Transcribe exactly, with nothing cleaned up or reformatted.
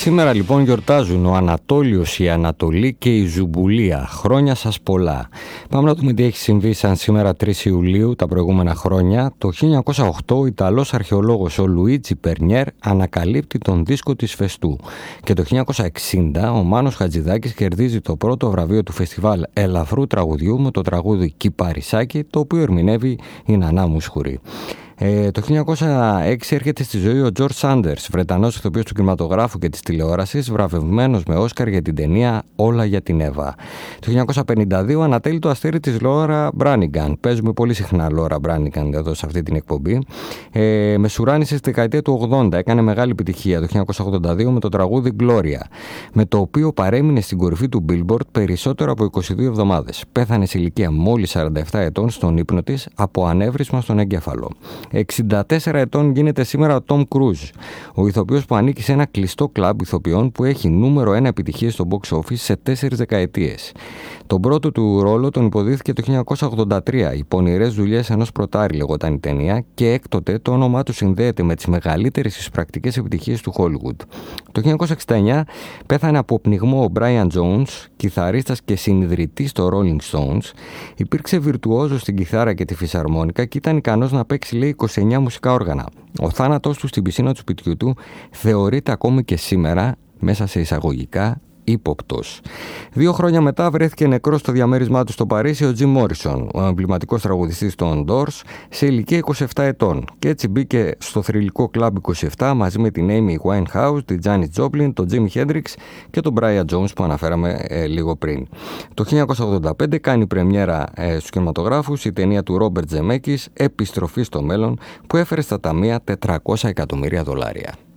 Σήμερα λοιπόν γιορτάζουν ο Ανατόλιος, η Ανατολή και η Ζουμπουλία. Χρόνια σας πολλά. Πάμε να δούμε τι έχει συμβεί σαν σήμερα τρεις Ιουλίου τα προηγούμενα χρόνια. Το χίλια εννιακόσια οκτώ ο Ιταλός αρχαιολόγος ο Λουίτζι Περνιέρ ανακαλύπτει τον δίσκο της Φεστού. Και το χίλια εννιακόσια εξήντα ο Μάνος Χατζηδάκης κερδίζει το πρώτο βραβείο του φεστιβάλ ελαφρού τραγουδιού με το τραγούδι Κυπαρισάκι, το οποίο ερμηνεύει η Νανά Μουσχουρή. Ε, το χίλια εννιακόσια έξι έρχεται στη ζωή ο Τζορτζ Σάντερς, Βρετανός ηθοποιός του κινηματογράφου και της τηλεόρασης, βραβευμένος με Όσκαρ για την ταινία Όλα για την Εύα. Το χίλια εννιακόσια πενήντα δύο ανατέλει το αστέρι της Λόρα Μπράνιγκαν. Παίζουμε πολύ συχνά Λόρα Μπράνιγκαν εδώ σε αυτή την εκπομπή. Ε, μεσουράνησε στη δεκαετία του ογδόντα, έκανε μεγάλη επιτυχία το χίλια εννιακόσια ογδόντα δύο με το τραγούδι Gloria, με το οποίο παρέμεινε στην κορυφή του Billboard περισσότερο από είκοσι δύο εβδομάδες. Πέθανε σε ηλικία μόλις σαράντα επτά ετών στον ύπνο της από ανέβρισμα στον εγκέφαλο. εξήντα τέσσερα ετών γίνεται σήμερα ο Τόμ Κρούζ, ο ηθοποιός που ανήκει σε ένα κλειστό κλαμπ ηθοποιών που έχει νούμερο ένα επιτυχίες στο box office σε τέσσερις δεκαετίες. Τον πρώτο του ρόλο τον υποδίθηκε το χίλια εννιακόσια ογδόντα τρία, οι πονηρές δουλειές ενός πρωτάρη λεγόταν η ταινία, και έκτοτε το όνομά του συνδέεται με τις μεγαλύτερες εισπρακτικές επιτυχίες του Hollywood. Το χίλια εννιακόσια εξήντα εννιά πέθανε από πνιγμό ο Brian Jones, κιθαρίστας και συνιδρυτής στο Rolling Stones. Υπήρξε βιρτουόζος στην κιθάρα και τη φυσαρμόνικα και ήταν ικανός να παίξει, λέει, είκοσι εννιά μουσικά όργανα. Ο θάνατός του στην πισίνα του σπιτιού του θεωρείται ακόμη και σήμερα, μέσα σε εισαγωγικά, ύποπτος. Δύο χρόνια μετά βρέθηκε νεκρός στο διαμέρισμά του στο Παρίσι ο Τζιμ Μόρισον, ο εμβληματικός τραγουδιστής των Doors, σε ηλικία είκοσι επτά ετών. Και έτσι μπήκε στο θρυλικό κλαμπ είκοσι επτά μαζί με την Amy Winehouse, την Janis Joplin, τον Jimi Hendrix και τον Brian Jones που αναφέραμε ε, λίγο πριν. Το χίλια εννιακόσια ογδόντα πέντε κάνει πρεμιέρα ε, στους κινηματογράφους η ταινία του Ρόμπερτ Ζεμέκης «Επιστροφή στο μέλλον», που έφερε στα ταμεία τετρακόσια εκατομμύρια δολάρια.